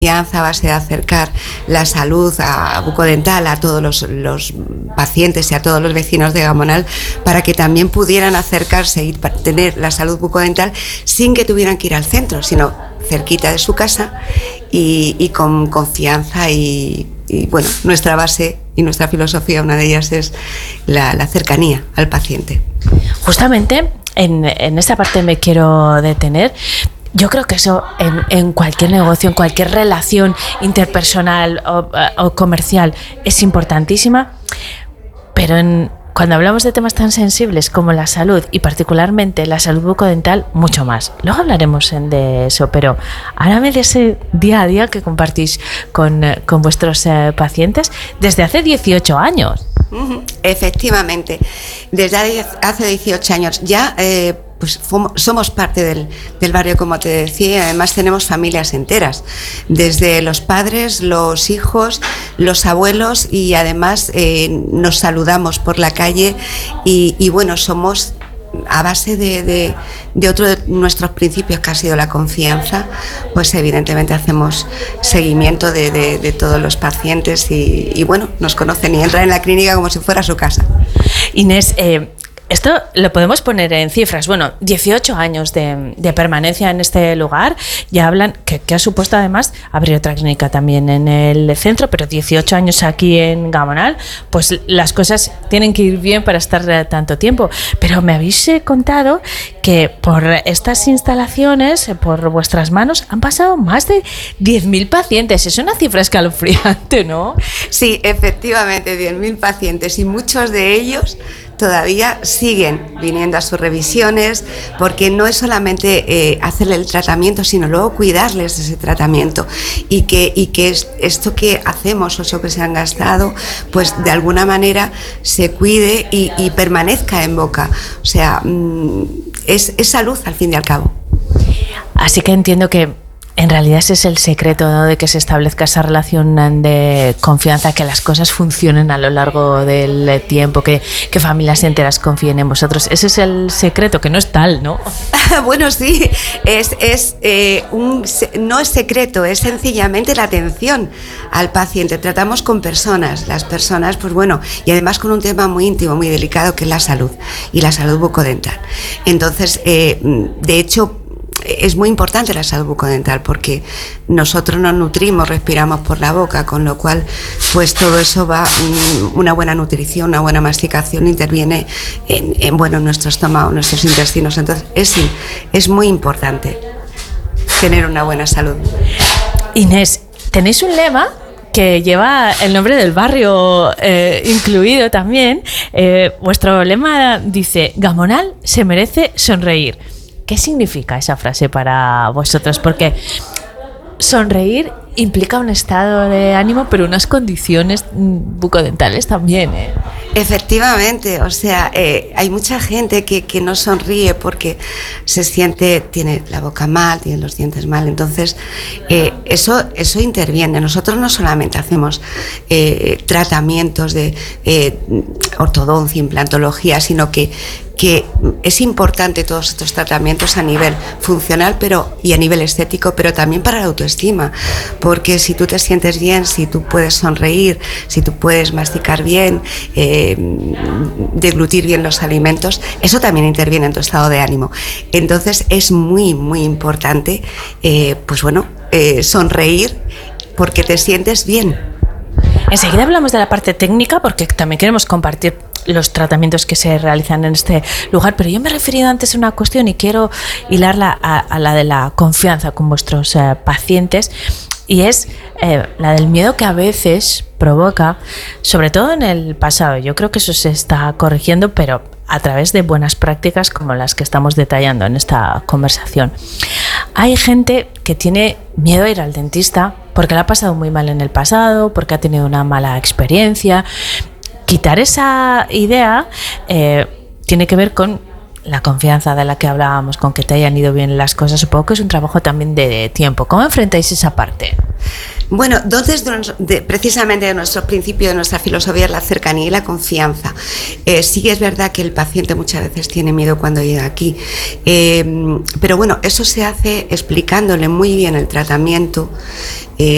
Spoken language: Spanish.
A base de acercar la salud bucodental a todos los pacientes y a todos los vecinos de Gamonal para que también pudieran acercarse y tener la salud bucodental sin que tuvieran que ir al centro, sino cerquita de su casa y con confianza y bueno, nuestra base y nuestra filosofía, una de ellas es la cercanía al paciente. Justamente en esta parte me quiero detener. Yo creo que eso en cualquier negocio, en cualquier relación interpersonal o comercial es importantísima, pero cuando hablamos de temas tan sensibles como la salud y particularmente la salud bucodental, mucho más. Luego hablaremos de eso, pero háblame de ese día a día que compartís con vuestros pacientes desde hace 18 años. Efectivamente, desde hace 18 años ya pues somos parte del barrio, como te decía. Además tenemos familias enteras, desde los padres, los hijos, los abuelos, y además nos saludamos por la calle y bueno, somos a base de otro de nuestros principios, que ha sido la confianza. Pues evidentemente hacemos seguimiento de todos los pacientes y bueno, nos conocen y entran en la clínica como si fuera su casa. Inés, esto lo podemos poner en cifras. Bueno, 18 años de permanencia en este lugar. Ya hablan que ha supuesto además abrir otra clínica también en el centro, pero 18 años aquí en Gamonal, pues las cosas tienen que ir bien para estar tanto tiempo. Pero me habéis contado que por estas instalaciones, por vuestras manos, han pasado más de 10.000 pacientes. Es una cifra escalofriante, ¿no? Sí, efectivamente, 10.000 pacientes, y muchos de ellos todavía siguen viniendo a sus revisiones, porque no es solamente hacerle el tratamiento, sino luego cuidarles de ese tratamiento y que esto que hacemos o eso que se han gastado, pues de alguna manera se cuide y permanezca en boca. O sea, es salud al fin y al cabo. Así que entiendo que en realidad ese es el secreto, ¿no?, de que se establezca esa relación de confianza, que las cosas funcionen a lo largo del tiempo, que familias enteras confíen en vosotros. Ese es el secreto, que no es tal, ¿no? Bueno, sí, no es secreto, es sencillamente la atención al paciente. Tratamos con personas, las personas, pues bueno, y además con un tema muy íntimo, muy delicado, que es la salud y la salud bucodental. Entonces, de hecho, es muy importante la salud bucodental, porque nosotros nos nutrimos, respiramos por la boca, con lo cual pues todo eso va, una buena nutrición, una buena masticación interviene en nuestro estómago, nuestros intestinos. Entonces es muy importante tener una buena salud. Inés, tenéis un lema que lleva el nombre del barrio incluido también. Vuestro lema dice: Gamonal se merece sonreír. ¿Qué significa esa frase para vosotros? Porque sonreír implica un estado de ánimo, pero unas condiciones bucodentales también, ¿eh? Efectivamente, o sea, hay mucha gente que no sonríe porque tiene la boca mal, tiene los dientes mal. Entonces eso interviene. Nosotros no solamente hacemos tratamientos de ortodoncia, implantología, sino que es importante todos estos tratamientos a nivel funcional y a nivel estético, pero también para la autoestima, porque si tú te sientes bien, si tú puedes sonreír, si tú puedes masticar bien, deglutir bien los alimentos, eso también interviene en tu estado de ánimo. Entonces es muy, muy importante sonreír, porque te sientes bien. Enseguida hablamos de la parte técnica, porque también queremos compartir los tratamientos que se realizan en este lugar, pero yo me he referido antes a una cuestión y quiero hilarla a la de la confianza con vuestros pacientes, y es la del miedo que a veces provoca, sobre todo en el pasado. Yo creo que eso se está corrigiendo, pero a través de buenas prácticas como las que estamos detallando en esta conversación. Hay gente que tiene miedo a ir al dentista porque le ha pasado muy mal en el pasado, porque ha tenido una mala experiencia. Quitar esa idea tiene que ver con la confianza de la que hablábamos, con que te hayan ido bien las cosas. Supongo que es un trabajo también de tiempo. ¿Cómo enfrentáis esa parte? Bueno, entonces precisamente de nuestro principio, de nuestra filosofía, es la cercanía y la confianza. Sí que es verdad que el paciente muchas veces tiene miedo cuando llega aquí, pero bueno, eso se hace explicándole muy bien el tratamiento,